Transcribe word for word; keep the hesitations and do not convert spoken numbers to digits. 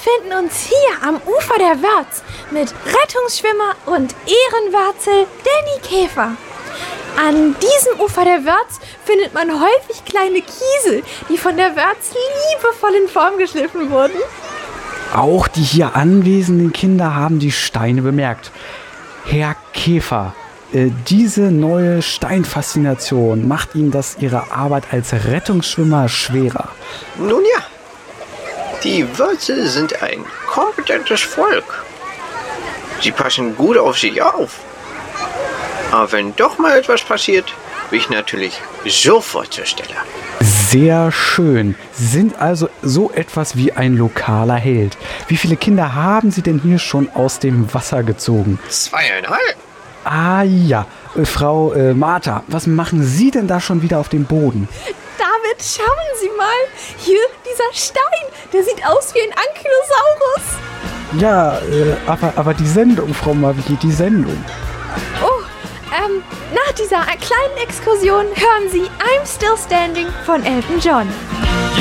befinden uns hier am Ufer der Wörz mit Rettungsschwimmer und Ehrenwärzel Danny Käfer. An diesem Ufer der Wörz findet man häufig kleine Kiesel, die von der Wörz liebevoll in Form geschliffen wurden. Auch die hier anwesenden Kinder haben die Steine bemerkt. Herr Käfer, äh, diese neue Steinfaszination macht Ihnen das Ihre Arbeit als Rettungsschwimmer schwerer? Nun ja, die Wörze sind ein kompetentes Volk. Sie passen gut auf sich auf. Aber wenn doch mal etwas passiert, bin ich natürlich sofort zur Stelle. Sehr schön. Sie sind also so etwas wie ein lokaler Held. Wie viele Kinder haben Sie denn hier schon aus dem Wasser gezogen? Zweieinhalb. Ah ja, äh, Frau äh, Martha, was machen Sie denn da schon wieder auf dem Boden? David, schauen Sie mal. Hier, dieser Stein, der sieht aus wie ein Ankylosaurus. Ja, äh, aber, aber die Sendung, Frau Mavi, die Sendung. Oh, ähm, nach dieser kleinen Exkursion hören Sie I'm Still Standing von Elton John.